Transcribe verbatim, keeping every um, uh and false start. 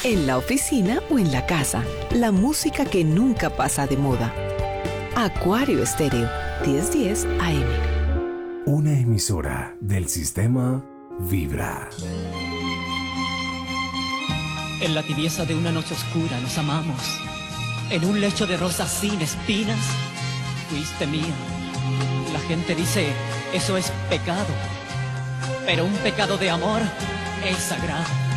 en la oficina o en la casa. La música que nunca pasa de moda. Acuario Estéreo, diez diez A M. Una emisora del sistema Vibra. En la tibieza de una noche oscura nos amamos. En un lecho de rosas sin espinas, fuiste mía. La gente dice, eso es pecado. Pero un pecado de amor es sagrado.